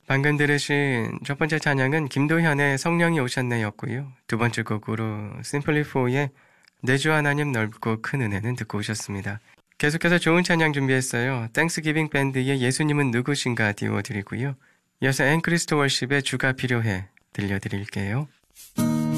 방금 들으신 첫 번째 찬양은 김도현의 성령이 오셨네였고요. 두 번째 곡으로 심플리4의 내 주 하나님 넓고 큰 은혜는 듣고 오셨습니다. 계속해서 좋은 찬양 준비했어요. 땡스기빙 밴드의 예수님은 누구신가 띄워드리고요. 이어서 앤크리스토 월십의 주가 필요해 들려드릴게요.